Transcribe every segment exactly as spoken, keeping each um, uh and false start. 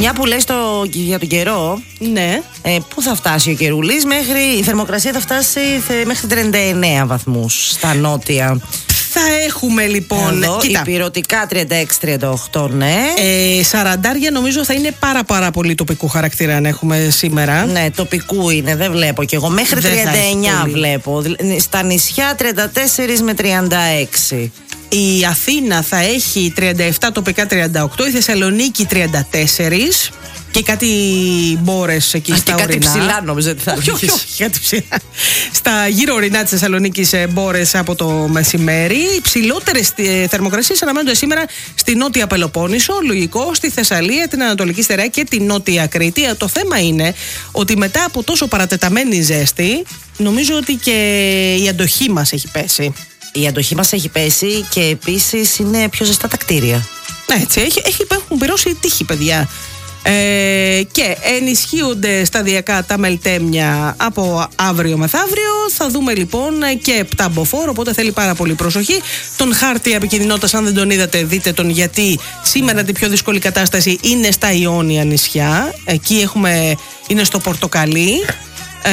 Μια που λες το, για τον καιρό. Ναι. Ε, πού θα φτάσει ο καιρούλης? Μέχρι, η θερμοκρασία θα φτάσει μέχρι τριάντα εννέα βαθμούς στα νότια. Θα έχουμε λοιπόν. Εδώ, υπηρετικά τριάντα έξι τριάντα οκτώ, ναι. Ε, σαραντάρια νομίζω θα είναι πάρα πάρα πολύ τοπικού χαρακτήρα αν έχουμε σήμερα. Ναι, τοπικού είναι, δεν βλέπω κι εγώ. Μέχρι δεν τριάντα εννέα βλέπω. Στα νησιά τριάντα τέσσερα με τριάντα έξι. Η Αθήνα θα έχει τριάντα επτά, τοπικά τριάντα οκτώ. Η Θεσσαλονίκη τριάντα τέσσερα. Και κάτι μπόρες εκεί Α, στα και ορεινά. Κάτι ψηλά νόμιζα ότι θα όχι, όχι, όχι, κάτι ψηλά. Στα γύρω ορεινά της Θεσσαλονίκης μπόρες από το μεσημέρι. Οι ψηλότερες θερμοκρασίες αναμένονται σήμερα στη Νότια Πελοπόννησο, λογικό, στη Θεσσαλία, την Ανατολική Στερεά και την Νότια Κρήτη. Το θέμα είναι ότι μετά από τόσο παρατεταμένη ζέστη, νομίζω ότι και η αντοχή μας έχει πέσει. Η αντοχή μας έχει πέσει και επίσης είναι πιο ζεστά τα κτίρια. Έτσι, έχει, έχει, έχουν πυρώσει τύχη, παιδιά. Ε, και ενισχύονται σταδιακά τα μελτέμια από αύριο μεθαύριο. Θα δούμε λοιπόν και επτά μποφόρ, οπότε θέλει πάρα πολύ προσοχή. Τον χάρτη επικινδυνότητας, αν δεν τον είδατε, δείτε τον, γιατί σήμερα την πιο δύσκολη κατάσταση είναι στα Ιόνια νησιά. Εκεί έχουμε, είναι στο πορτοκαλί. Ε,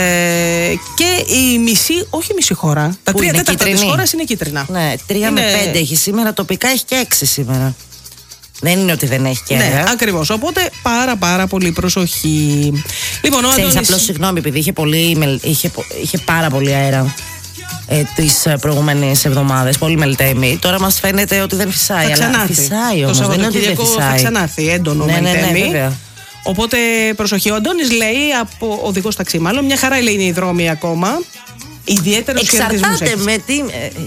και η μισή, όχι μισή χώρα, τα τρία τέταρτα της χώρας είναι κίτρινα. Ναι, τρία με πέντε έχει σήμερα, τοπικά έχει και έξι σήμερα. Δεν είναι ότι δεν έχει και αέρα. Ναι, ακριβώς. Οπότε πάρα πάρα πολύ προσοχή. Λοιπόν, ο Ξέρεις, Αντώνης... απλώς συγγνώμη, επειδή είχε, πολύ, είχε, είχε πάρα πολύ αέρα ε, τις προηγούμενες εβδομάδες, πολύ μελτέμι. Τώρα μας φαίνεται ότι δεν φυσάει. Θα αλλά φυσάει όμως, το δεν είναι ότι δεν φυσάει. Θα ξανάρθει έντονο ναι, μελτέμι. Ναι, ναι, βέβαια. Οπότε προσοχή. Ο Αντώνης λέει, από οδηγός ταξί μάλλον, μια χαρά λέει είναι η δρόμη ακόμα. Ιδιαίτερος χαιρετισμούς. Εξαρτάται με τι...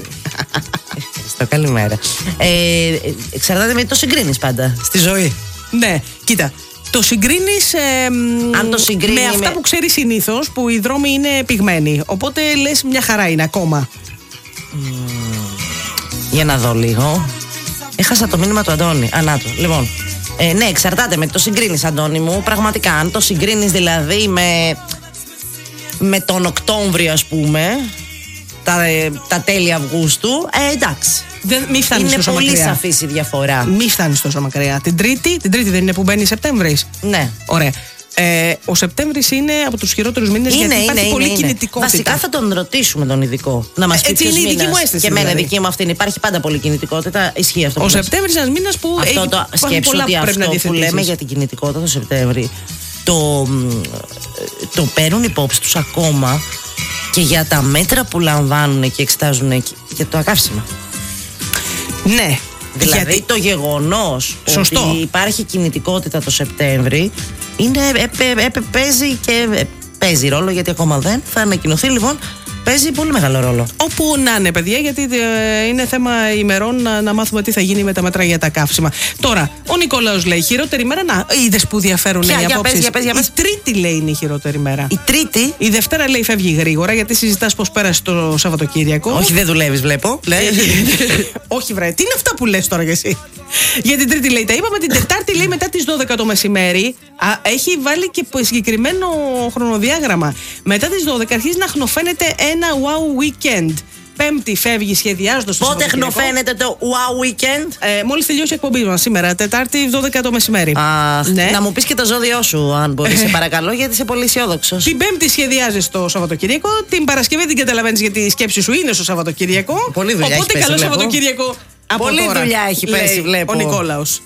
Στο καλημέρα. Ε, εξαρτάται με τι το συγκρίνεις πάντα στη ζωή. Ναι, κοίτα. Το συγκρίνεις ε, Αν το συγκρίνει με αυτά με... που ξέρεις συνήθως, που οι δρόμοι είναι πυγμένοι. Οπότε λες μια χαρά είναι ακόμα. Mm, για να δω λίγο. Έχασα το μήνυμα του Αντώνη. Ανάτο. Λοιπόν. Ε, ναι, εξαρτάται με τι το συγκρίνεις, Αντώνη μου. Πραγματικά, αν το συγκρίνεις δηλαδή με, με τον Οκτώβριο, ας πούμε, τα, τα τέλη Αυγούστου, ε, εντάξει. Δεν, μη φτάνεις είναι πολύ μακριά. Σαφής η διαφορά. Μη φτάνεις τόσο μακριά. Την Τρίτη, την Τρίτη δεν είναι που μπαίνει Σεπτέμβρης? Ναι. Ωραία. Ε, ο Σεπτέμβρης είναι από τους χειρότερους μήνες, είναι, γιατί είναι, υπάρχει είναι, πολύ είναι. κινητικότητα. Βασικά θα τον ρωτήσουμε τον ειδικό να μας πει έτσι ποιος είναι η δική μήνας. μου αίσθηση. Και εμένα δηλαδή. δική μου αυτή είναι. Υπάρχει πάντα πολύ κινητικότητα. Ισχύει αυτό. Ο Σεπτέμβρης είναι ένας μήνας που αυτό έχει το, σκέψου πολλά ότι που πρέπει αυτό να που λέμε για την κινητικότητα το Σεπτέμβρη το, το παίρνουν υπόψη τους ακόμα και για τα μέτρα που λαμβάνουν και εξετάζουν για το ακαύσιμα. Ναι. Δηλαδή γιατί... το γεγονός Σωστό. ότι υπάρχει κινητικότητα το Σεπτέμβρη είναι, ε, ε, ε, παίζει και ε, παίζει ρόλο, γιατί ακόμα δεν θα ανακοινωθεί, λοιπόν. Παίζει πολύ μεγάλο ρόλο. Όπου να είναι, παιδιά, γιατί ε, είναι θέμα ημερών να, να μάθουμε τι θα γίνει με τα μέτρα για τα καύσιμα. Τώρα, ο Νικόλαος λέει: χειρότερη μέρα. Να, είδες που διαφέρουν οι απόψεις. Για πες, για πες. Η Τρίτη λέει είναι η χειρότερη μέρα. Η Τρίτη. Η Δευτέρα λέει φεύγει γρήγορα, γιατί συζητάς πώς πέρασε το Σαββατοκύριακο. Όχι, δεν δουλεύεις, βλέπω. Όχι, βρε, τι είναι αυτά που λες τώρα κι εσύ? Για την Τρίτη λέει τα είπαμε. Την Τετάρτη λέει μετά τις δώδεκα το μεσημέρι. Α, έχει βάλει και συγκεκριμένο χρονοδιάγραμμα. Μετά τις δώδεκα αρχίζει να χνοφαίνεται ένα wow weekend. Πέμπτη φεύγει σχεδιάζοντας το Πότε χνοφαίνεται το wow weekend? Ε, μόλις τελειώσει η εκπομπή μας σήμερα, Τετάρτη δώδεκα το μεσημέρι. Αχ, ναι. Να μου πεις και το ζώδιό σου, αν μπορείς, σε παρακαλώ, γιατί είσαι πολύ αισιόδοξος. Την Πέμπτη σχεδιάζεις το Σαββατοκύριακο. Την Παρασκευή την καταλαβαίνεις, γιατί η σκέψη σου είναι στο Σαββατοκύριακο. Πολύ δουλειά. Οπότε έχει καλό πέσει, Σαββατοκύριακο. Από πολύ τώρα, δουλειά έχει πέσει, λέει βλέπω. Ο Νικόλαος.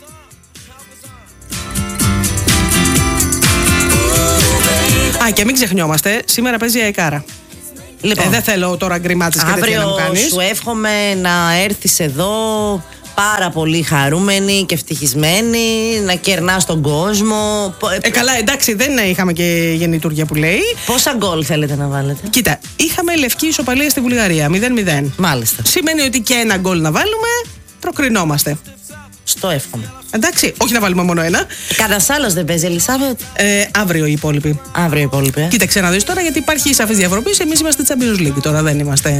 Α, και μην ξεχνιόμαστε, σήμερα παίζει η Αεκάρα. Λοιπόν, ε, δεν θέλω τώρα γκριμάτσες και τέτοια να μου κάνεις. Αύριο σου εύχομαι να έρθεις εδώ πάρα πολύ χαρούμενη και ευτυχισμένη, να κερνάς τον κόσμο. Ε, καλά, εντάξει, δεν είχαμε και γεννητούρια που λέει. Πόσα γκολ θέλετε να βάλετε? Κοίτα, είχαμε λευκή ισοπαλία στη Βουλγαρία, μηδέν μηδέν. Μάλιστα. Σημαίνει ότι και ένα γκολ να βάλουμε, προκρινόμαστε. Στο εύχομαι. Εντάξει, όχι να βάλουμε μόνο ένα. Κανένας άλλος δεν παίζει, Ελισάβετ? Ε, αύριο οι υπόλοιποι. Αύριο οι υπόλοιποι. Ε. Κοίταξε να δεις τώρα, γιατί υπάρχει η σαφής διαφοροποίηση. Εμείς είμαστε Champions League τώρα, δεν είμαστε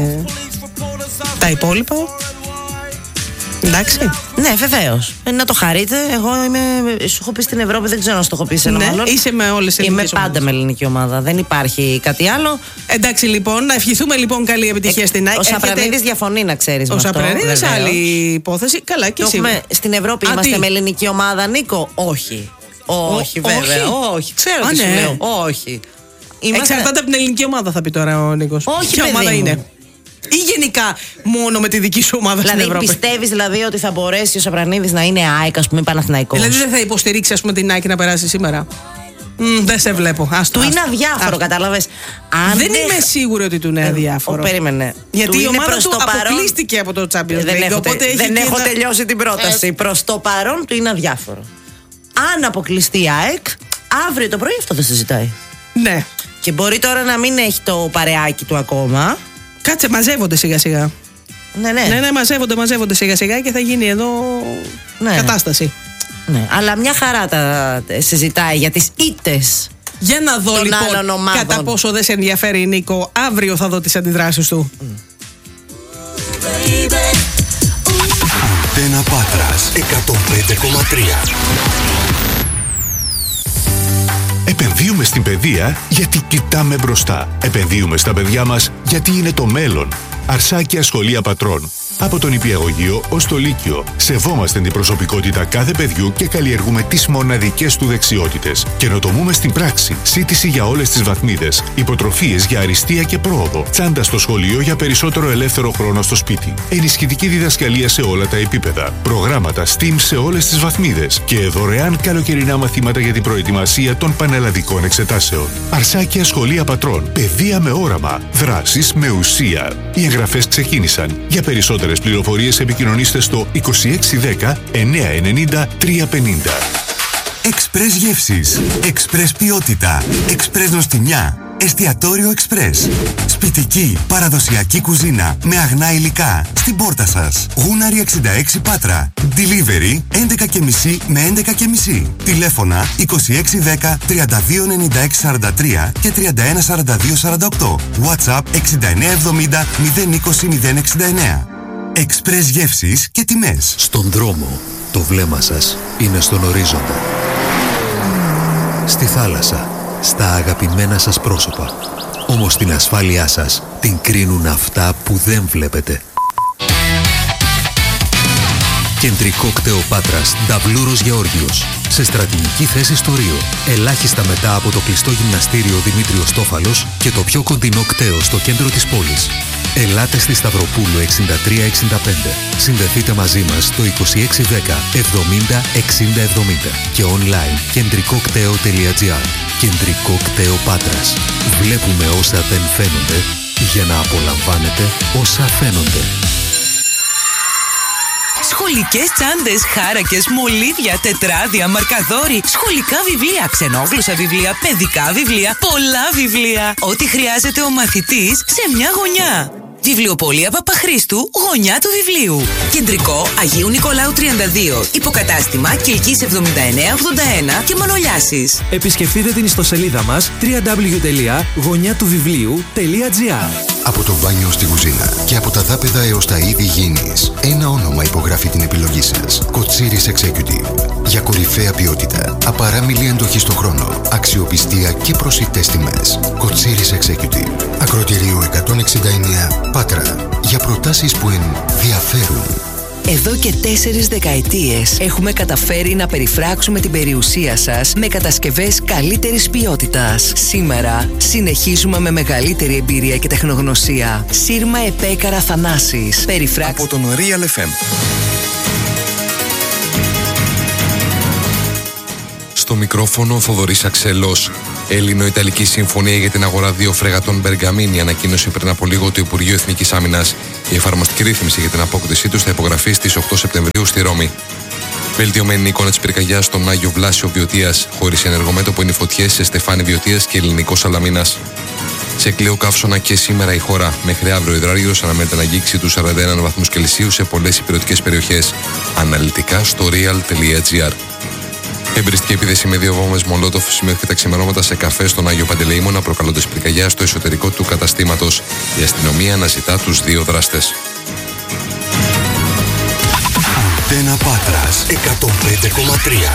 τα υπόλοιπα. Εντάξει. Ναι, βεβαίως. Ε, να το χαρείτε. Εγώ είμαι. Σου έχω πει στην Ευρώπη, δεν ξέρω αν σου το έχω πει σε έναν ναι, άλλον. Είσαι με όλες τις ελληνικές Είμαι πάντα ομάδες. με ελληνική ομάδα. Δεν υπάρχει κάτι άλλο. Εντάξει, λοιπόν, να ευχηθούμε λοιπόν καλή επιτυχία ε, στην ΑΕΚ. Ο Σαπρανίδης διαφωνεί, να ξέρεις. Ο Σαπρανίδης, άλλη υπόθεση. Καλά, και εσύ. Στην Ευρώπη Α, είμαστε τι? με ελληνική ομάδα, Νίκο? Όχι. Όχι, Ο, βέβαια. όχι. Όχι, ξέρω Α, τι ναι. σου λέω. Όχι. Είμαστε... Εξαρτάται από την ελληνική ομάδα, θα πει τώρα ο Νίκος. Όχι, ποια παιδί ομάδα μου. είναι. Ή γενικά μόνο με τη δική σου ομάδα Δηλαδή, στην Ευρώπη. πιστεύεις δηλαδή ότι θα μπορέσει ο Σαπρανίδης να είναι ΑΕΚ, ας πούμε, Παναθηναϊκός? Δηλαδή δεν θα υποστηρίξει, ας πούμε, την Nike να περάσει σήμερα. Mm, δεν σε βλέπω. Ας Του το, είναι ας- αδιάφορο, ας- κατάλαβες. Δεν είμαι σίγουρη ότι του είναι αδιάφορο. Ο, περίμενε. Γιατί Του η είναι ομάδα προς του το παρόν- αποκλείστηκε από το Champions League. Δεν έχω, οπότε τε- έχει δεν και έχω ένα- τελειώσει την πρόταση. Ε. Προς το παρόν του είναι αδιάφορο. Αν αποκλειστεί η ΑΕΚ, αύριο το πρωί αυτό θα συζητάει. Ναι. Και μπορεί τώρα να μην έχει το παρεάκι του ακόμα. Κάτσε, μαζεύονται σιγά σιγά. Ναι, ναι. Ναι, ναι, μαζεύονται, μαζεύονται σιγά σιγά και θα γίνει εδώ Ναι. κατάσταση. Ναι, αλλά μια χαρά τα συζητάει για τις ήττες. Για να δω Των λοιπόν άλλων ομάδων. κατά πόσο δεν σε ενδιαφέρει, Νίκο. Αύριο θα δω τις αντιδράσεις του. Αντένα Πάτρας εκατόν πέντε κόμμα τρία. Επενδύουμε στην παιδεία γιατί κοιτάμε μπροστά. Επενδύουμε στα παιδιά μας γιατί είναι το μέλλον. Αρσάκια Σχολεία Πατρών. Από τον Νηπιαγωγείο ως το Λύκειο. Σεβόμαστε την προσωπικότητα κάθε παιδιού και καλλιεργούμε τις μοναδικές του δεξιότητες. Καινοτομούμε στην πράξη. Σύντηση για όλες τις βαθμίδες. Υποτροφίες για αριστεία και πρόοδο. Τσάντα στο σχολείο για περισσότερο ελεύθερο χρόνο στο σπίτι. Ενισχυτική διδασκαλία σε όλα τα επίπεδα. Προγράμματα STEAM σε όλες τις βαθμίδες. Και δωρεάν καλοκαιρινά μαθήματα για την προετοιμασία των πανελλαδικών εξετάσεων. Αρσάκια Σχολεία Πατρών. Παιδεία με όραμα. Δράσεις με ουσία. Οι εγγραφές ξεκίνησαν. Για περισσότερες πληροφορίες επικοινωνήστε στο είκοσι έξι δέκα εννιακόσια ενενήντα τριακόσια πενήντα. Εξπρές γεύσεις, εξπρές ποιότητα, εξπρές νοστιμιά, εστιατόριο εξπρές. Σπιτική, παραδοσιακή κουζίνα με αγνά υλικά στην πόρτα σας. Γούναρη εξήντα έξι Πάτρα. Delivery έντεκα και μισή με έντεκα και μισή. Τηλέφωνα είκοσι έξι δέκα τριάντα δύο ενενήντα έξι σαράντα τρία και τριάντα ένα σαράντα δύο σαράντα οκτώ. WhatsApp εξήντα εννέα εβδομήντα μηδέν είκοσι μηδέν εξήντα εννέα. Εξπρές γεύσεις και τιμές. Στον δρόμο, το βλέμμα σας είναι στον ορίζοντα. Στη θάλασσα, στα αγαπημένα σας πρόσωπα. Όμως την ασφάλειά σας την κρίνουν αυτά που δεν βλέπετε. Κεντρικό κτέο Πάτρας, Νταβλούρος Γεώργιος. Σε στρατηγική θέση στο Ρίο. Ελάχιστα μετά από το κλειστό γυμναστήριο Δημήτριος Τόφαλος και το πιο κοντινό κτέο στο κέντρο της πόλης. Ελάτε στη Σταυροπούλου εξήντα τρία εξήντα πέντε. Συνδεθείτε μαζί μας στο είκοσι έξι δέκα εβδομήντα εξήντα εβδομήντα και online κεντρικοκτέο τελεία τζι άρ. Κεντρικό κτέο Πάτρας. Βλέπουμε όσα δεν φαίνονται για να απολαμβάνετε όσα φαίνονται. Σχολικές τσάντες, χάρακες, μολύβια, τετράδια, μαρκαδόροι, σχολικά βιβλία, ξενόγλωσσα βιβλία, παιδικά βιβλία, πολλά βιβλία. Ό,τι χρειάζεται ο μαθητής σε μια γωνιά. Βιβλιοπωλεία Παπαχρήστου, γωνιά του βιβλίου. Κεντρικό Αγίου Νικολάου τριάντα δύο. Υποκατάστημα Κιλκής εβδομήντα εννέα ογδόντα ένα και Μανολιάσης. Επισκεφτείτε την ιστοσελίδα μας double-u double-u double-u τελεία γωνιά του βιβλίου τελεία τζι άρ. Από το μπάνιο στη κουζίνα και από τα δάπεδα έως τα είδη γήινης, ένα όνομα υπογράφει την επιλογή σας. Κοτσίρις Executive. Για κορυφαία ποιότητα, απαράμιλη αντοχή στον χρόνο, αξιοπιστία και προσιτές τιμές. Κοτσίρις Executive. Ακροτηρίου εκατόν εξήντα εννέα Πάτρα. Για προτάσεις που ενδιαφέρουν. Εδώ και τέσσερις δεκαετίες έχουμε καταφέρει να περιφράξουμε την περιουσία σας με κατασκευές καλύτερης ποιότητας. Σήμερα συνεχίζουμε με μεγαλύτερη εμπειρία και τεχνογνωσία. Σύρμα Επέκαρα Θανάσης. Περιφράξ... Από τον Real εφ εμ. Στο μικρόφωνο ο Θοδωρής Αξελός. Έλληνο-Ιταλική συμφωνία για την αγορά δύο φρεγατών Μπεργαμίνη ανακοίνωσε πριν από λίγο το Υπουργείο Εθνικής Άμυνας. Η εφαρμοστική ρύθμιση για την απόκτησή τους θα υπογραφεί στις οκτώ Σεπτεμβρίου στη Ρώμη. Βελτιωμένη εικόνα της πυρκαγιάς στον Άγιο Βλάσιο Βιωτίας, χωρίς ενεργό μέτωπο είναι οι φωτιές σε Στεφάνη Βιωτίας και Ελληνικό Σαλαμίνας. Σε Κλέο Καύσωνα και σήμερα η χώρα. Μέχρι αύριο ο υδράριος αναμένεται να αγγίξει τους σαράντα ένα βαθμούς Κελσίου σε πολλές υπηρετικές περιοχές. Αναλυτικά στο real τελεία τζι άρ. Εμπριστική επίθεση με δύο βόμβες Μολότοφ σημειώθηκε τα ξημερώματα σε καφέ στον Άγιο Παντελεήμονα, προκαλώντας πυρκαγιά στο εσωτερικό του καταστήματος. Η αστυνομία αναζητά τους δύο δράστες. Αντένα Πάτρας εκατόν πέντε κόμμα τρία.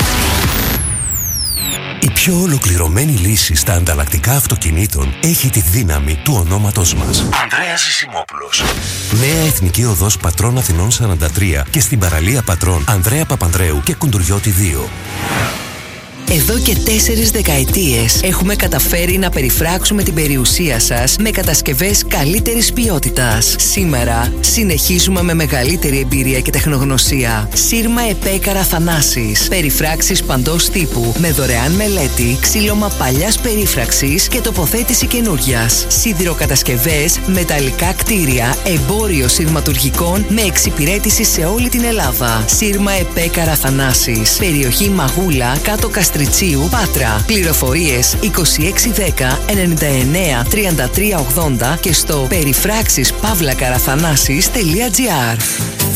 Η πιο ολοκληρωμένη λύση στα ανταλλακτικά αυτοκινήτων έχει τη δύναμη του ονόματος μας. Ανδρέας Ζησιμόπουλος. Νέα Εθνική Οδός Πατρών Αθηνών σαράντα τρία και στην παραλία Πατρών Ανδρέα Παπανδρέου και Κουντουριώτη δύο. Εδώ και τέσσερις δεκαετίες έχουμε καταφέρει να περιφράξουμε την περιουσία σας με κατασκευές καλύτερης ποιότητας. Σήμερα συνεχίζουμε με μεγαλύτερη εμπειρία και τεχνογνωσία. Σύρμα ΕΠΕ Καραθανάσης. Περιφράξεις παντός τύπου με δωρεάν μελέτη, ξύλωμα παλιάς περίφραξης και τοποθέτηση καινούριας. Σιδηροκατασκευές, μεταλλικά κτίρια, εμπόριο σειρματουργικών με εξυπηρέτηση σε όλη την Ελλάδα. Σύρμα ΕΠΕ Καραθανάσης. Περιοχή Μαγούλα, κάτω Καστριτσίου, Πάτρα. Πληροφορίες είκοσι έξι δέκα ενενήντα εννέα τριάντα τρία ογδόντα και στο περιφράξεις παύλα καραθανάσης τελεία τζι άρ.